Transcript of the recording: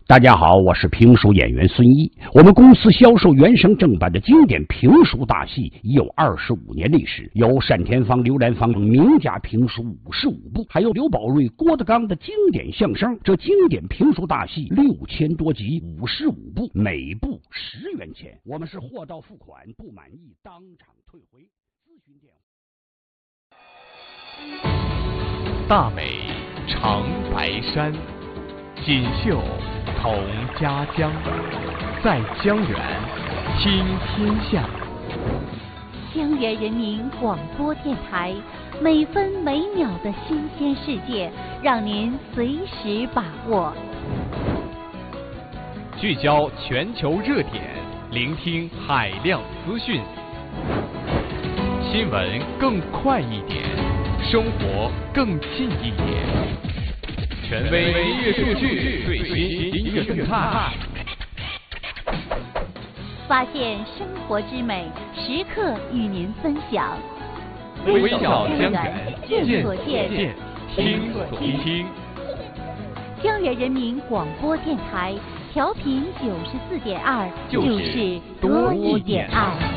大家好，我是评书演员孙一。我们公司销售原声正版的经典评书大戏已有25年历史，有单田芳、刘兰芳等名家评书55部，还有刘宝瑞、郭德纲的经典相声。这经典评书大戏6000多集，55部，每部10元钱。我们是货到付款，不满意当场退回。咨询电话：大美长白山，锦绣同家乡，在江源听天下。 江源人民广播电台，每分每秒的新鲜世界，让您随时把握。 聚焦全球热点，聆听海量资讯，新闻更快一点，生活更近一点。权威音乐数据，最新音乐动态， 发现生活之美，时刻与您分享。 微小江源，见所见，听所听。 江源人民广播电台，调频94.2，就是多一点爱。